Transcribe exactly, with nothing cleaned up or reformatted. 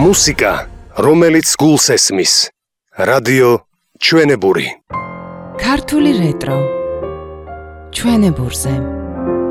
მუსიკა, რომელიც გულს ესმის. რადიო ჩვენებური. ქართული რეტრო ჩვენებურზე.